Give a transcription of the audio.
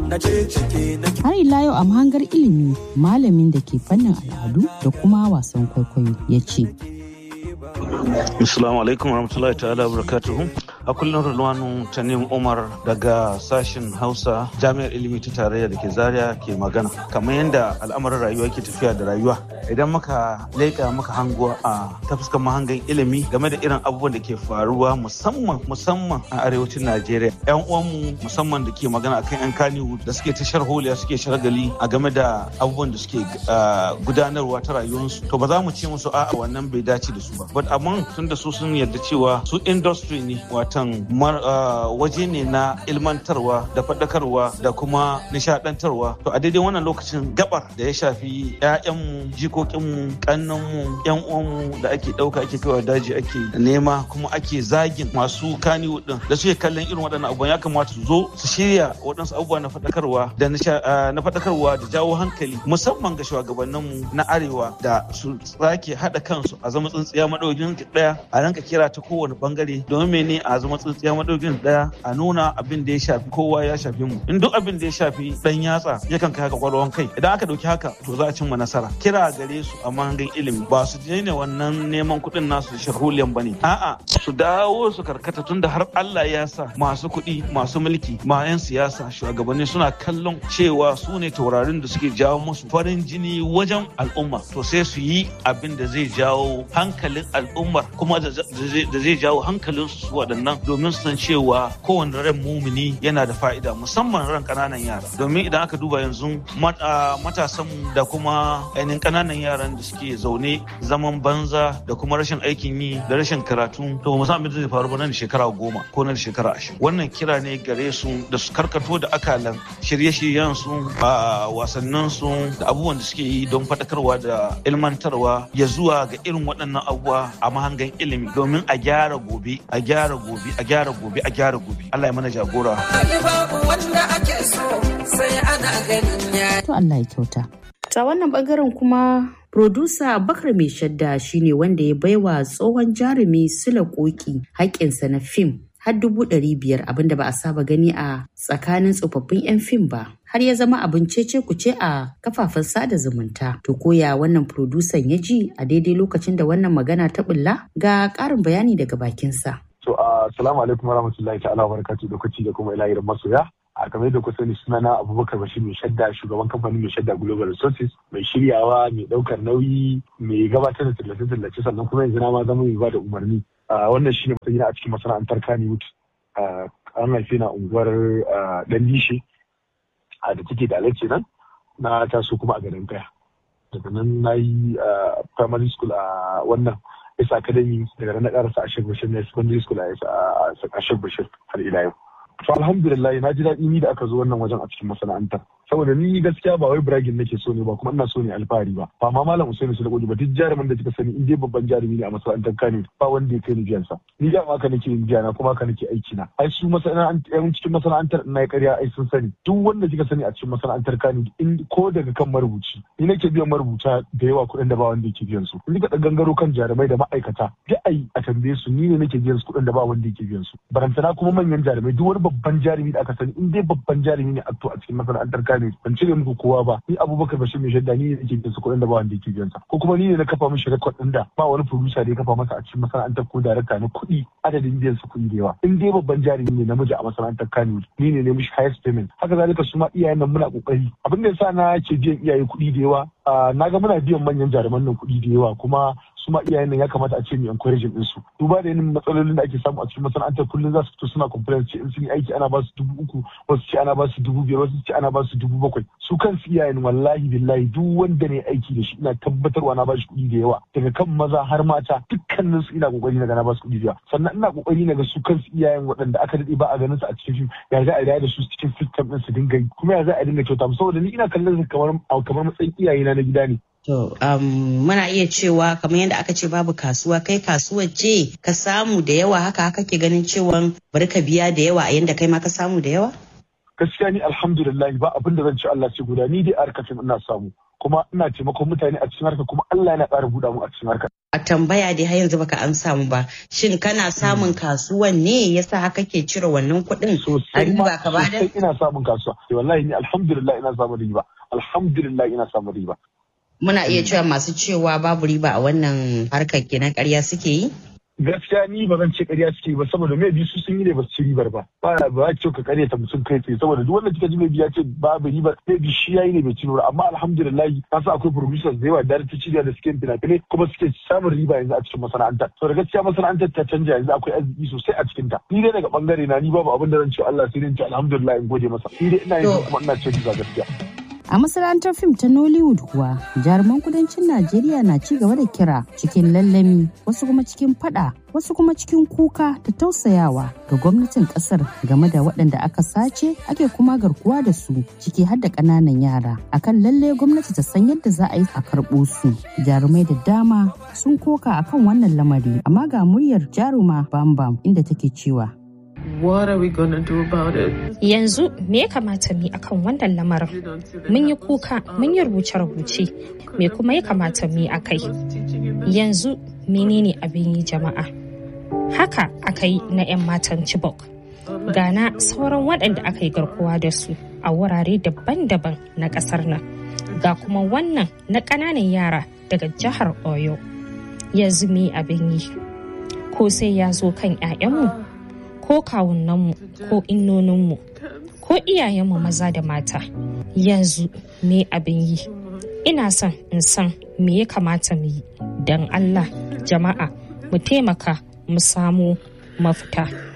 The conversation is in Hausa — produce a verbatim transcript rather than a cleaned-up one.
Har ila yau a mahangar ilimi malamin da ke fannin al'adu da kuma wasan kwaikwayo ya ce. Assalamu alaikum warahmatullahi ta'ala barakatuhu. A kullum Rulwanu Tanim Umar daga sashen Hausa Jami'ar Ilimi ta Tarayya da ke Zaria ke magana. Kamar yadda al'amarin rayuwa ke tafiya da rayuwa. Idan muka leƙa muka hango a ta fuskar mahangan ilimi game da irin abubuwan da ke faruwa musamman musamman a arewacin Najeriya. Yan uwanmu musamman da ke magana akan yan Kannywood da suke ta sharholiya suke shargali a game da abubuwan da suke gudanarwa ta rayuwarsu. To ba za mu ce musu a'a wannan bai dace da su ba. But amma tun da su sun yarda cewa su industry ne watan waje ne na ilmantarwa da faɗakarwa da kuma nishaɗantarwa. To a daidai wannan lokacin gabar da ya shafi 'ya'yanmu jikokinmu kannanmu yan uwanmu da ake ɗauka ake kaiwa daji ake nema kuma ake zagin masu Kannywood din da suke kallon irin waɗannan abubuwan ya kamata su zo su shirya waɗansu abubuwa na faɗakarwa da na faɗakarwa da jawo hankali musamman ga shugabanninmu na arewa da su sake haɗa kansu a zama tsintsiya madaukin ɗaya a ranka kira ta kowane bangare domin mene a zama tsintsiya madaukin ɗaya a nuna abin da ya shafi kowa ya shafi mu in duk abin da ya shafi dan yatsa yakan kai haka kwalwan kai idan aka dauki haka to za a cimma nasara kira gare su a mahangan ilimi ba su daina wannan neman kuɗin nasu da sharholiyan bane a'a su dawo su karkata tunda har Allah ya sa masu kuɗi masu mulki ma yan siyasa shugabanni suna kallon cewa su ne taurarin da suke jawo musu farin jini wajen al'umma to sai su yi abin da zai jawo hankalin al'ummar kuma da zai jawo hankalin su waɗannan domin su san cewa kowane ran mumini yana da fa'ida musamman ran ƙananan yara domin idan aka duba yanzu matasan da kuma ainihin ƙananan yaran da suke zaune zaman banza da kuma rashin aikin yi da rashin karatu to ba san abin da zai faru ba nan da shekara goma ko nan da shekara ashirin wannan kira ne gare su da su karkato da akalan shirye-shiryen su a wasannin su da abubuwan da suke yi don faɗakarwa da ilmantarwa ya zuwa ga irin waɗannan abubuwa a mahangan ilimi domin a gyara gobe a gyara gobe a gyara gobe a gyara gobe Allah ya mana jagora to Allah ya kyauta ta wannan bangaren kuma Producer Bakar Mai Shadda shine wanda ya baiwa tsohon jarumi Sule Koki haƙƙinsa na fim har dubu ɗari biyar abinda ba a saba gani a tsakanin tsofaffin 'yan fim ba. Har ya zama abin cece kuce a kafafen sada zumunta. To koya wannan producer ya ji a daidai lokacin da wannan magana ta bulla ga ƙarin bayani daga bakinsa. To assalamu alaikum warahmatullahi ta'ala wabarakatuh lokaci da kuma ilahirin masoya. A kamar da kusa ne sunana Abubakar Bashir Mai Shadda shugaban kamfanin Mai Shadda Global Resources mai shiryawa mai ɗaukar nauyi mai gabatar da tallace-tallace sannan kuma yanzu na ma zama mai ba da umarni. Wannan shi ne mutum a cikin masana'antar Kannywood. An haife na unguwar ɗan Lishe da take da alaƙe nan na taso kuma a garin Kaya. Daga nan na yi primary school a wannan Isa Academy daga nan na ƙarasa a Sheikh Bashir na secondary school a Sheikh Bashir har ila yau. To alhamdulillah na ji daɗi ni da aka zo wannan wajen a cikin masana'antar. Saboda ni gaskiya ba wai bragin nake so ne ba kuma ina so ne alfahari ba. Ba ma malam Usaini Sule Koki ba duk jarumin da kika sani in dai babban jarumi ne a masana'antar Kano ba wanda ya kai ni biyan sa. Ni da haka nake yin biya na kuma haka nake aiki na. Ai su masana'antar yan cikin masana'antar ina ya ƙarya ai sun sani. Duk wanda kika sani a cikin masana'antar Kano in ko daga kan marubuci ni nake biyan marubuta da yawa kuɗin da ba wanda yake biyan su. In kika gangaro kan jarumai da ma'aikata duk ai a tambaye su ni ne nake biyan su kuɗin da ba wanda yake biyan su. Barantana kuma manyan jarumai duk wani babban jarumi da aka sani in dai babban jarumi ne a to a cikin masana'antar Kano ban cire muku kowa ba ni Abubakar Bashir Mai Shadda ni ne nake biyan su kuɗin da ba wanda yake biyan sa ko kuma ni ne na kafa mishi record din da ba wani producer da ya kafa masa a cikin masana'antar ko director na kuɗi adadin biyan su kuɗi da yawa in dai babban jarumi ne namiji a masana'antar Kano ni ne ne mishi highest payment haka zalika su ma iyayen nan muna kokari abin da yasa na ce biyan iyaye kuɗi da yawa na ga muna biyan manyan jaruman nan kuɗi da yawa kuma su ma iyayen nan ya kamata a ce mu encouraging din su duba da yanayin matsalolin da ake samu a cikin masana'antar kullum za su fito suna complain ce in sun yi aiki ana ba su dubu uku wasu ce ana ba su dubu biyar wasu ce ana ba su dubu bakwai su kansu iyayen wallahi billahi duk wanda ne aiki da shi ina tabbatarwa na ba shi kuɗi da yawa daga kan maza har mata dukkanin su ina kokari na ga na ba su kuɗi da yawa sannan ina kokari na ga su kansu iyayen waɗanda aka daɗe ba a ganin su a cikin fim ya za a riya da su cikin system din su dinga yi kuma ya za a dinga kyauta saboda ni ina kallon su kamar kamar matsayin iyayena na gida ne. To, um, muna iya cewa kamar yadda aka ce babu kasuwa kai kasuwar ce ka samu da yawa haka haka ke ganin cewa bari ka biya da yawa a yadda kai ma ka samu da yawa? gaskiya ni alhamdulillah ba abin da zan ci Allah ce guda ni dai a harkar fim ina samu kuma ina taimakon mutane a cikin harka kuma Allah yana ƙara buɗa mu a cikin harka. A tambaya dai har yanzu baka amsa mu ba. Shin kana samun kasuwan ne yasa haka ke cire wannan kuɗin a riba ka bada? Sosai ina samun kasuwa. Wallahi ni alhamdulillah ina samun riba. Alhamdulillah ina samun riba. Muna iya cewa masu cewa babu riba a wannan harkar kenan ƙarya suke yi? Gaskiya ni ba zan ce ƙarya suke ba saboda mai su sun yi ne ba su ci ribar ba. Ba ba ce ka ƙarya ta mutum kai tsaye saboda duk wanda kika ji mai biya ce babu ribar mai bi shi yayi ne bai ci riba amma alhamdulillah ka sa akwai producers da yawa da ta ci da suke fina-finai kuma suke samun riba yanzu a cikin masana'antar. To da gaskiya masana'antar ta canja yanzu akwai arziki sosai a cikin ta. Ni dai daga bangare na ni babu abin da zan ce Allah sai dai in ce alhamdulillah in gode masa. Ni dai ina yin kuma ina ce riba gaskiya. A masana'antar fim ta Nollywood kuwa jaruman kudancin Najeriya na ci gaba da kira cikin lallami wasu kuma cikin fada wasu kuma cikin kuka da tausayawa ga gwamnatin kasar game da waɗanda aka sace ake kuma garkuwa da su ciki har da ƙananan yara akan lalle gwamnati ta san yadda za a yi a karɓo su. Jarumai da dama sun koka akan wannan lamari amma ga muryar jaruma Bambam inda take cewa What are we gonna do about it? Yanzu me ya kamata mu yi akan wannan lamarin? Mun yi kuka, mun yi rubuce-rubuce, me kuma ya kamata mu yi akai? Yanzu menene abin yi jama'a? Haka aka yi na 'yan matan Chibok. Gana sauran waɗanda aka yi garkuwa da su a wurare daban-daban na ƙasar nan. Ga kuma wannan na ƙananan yara daga jihar Oyo. Yanzu me abin yi? Ko sai ya zo kan 'ya'yanmu? Ko kawunanmu ko innoninmu ko iyayenmu maza da mata yanzu me abin yi ina son in san me ya kamata mu yi don Allah jama'a mu taimaka mu samu mafita.